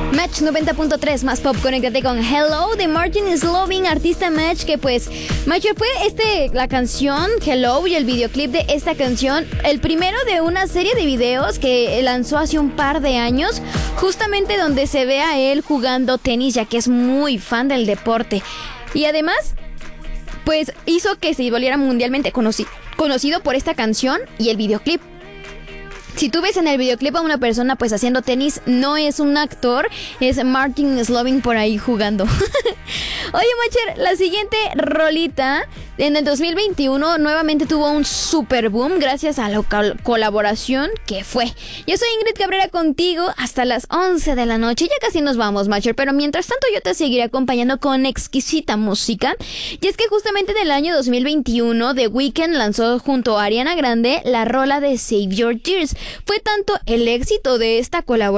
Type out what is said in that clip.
Match 90.3 más pop, conéctate con Hello de Martin Slovin, artista Match, que pues Matcher fue la canción Hello y el videoclip de esta canción, el primero de una serie de videos que lanzó hace un par de años, justamente donde se ve a él jugando tenis, ya que es muy fan del deporte. Y además, pues hizo que se volviera mundialmente conocido por esta canción y el videoclip. Si tú ves en el videoclip a una persona pues haciendo tenis, no es un actor, es Martin Slovin por ahí jugando. Oye, Matcher, la siguiente rolita en el 2021 nuevamente tuvo un super boom gracias a la colaboración que fue. Yo soy Ingrid Cabrera contigo hasta las 11 de la noche. Ya casi nos vamos, Matcher, pero mientras tanto yo te seguiré acompañando con exquisita música. Y es que justamente en el año 2021 The Weeknd lanzó junto a Ariana Grande la rola de Save Your Tears. Fue tanto el éxito de esta colaboración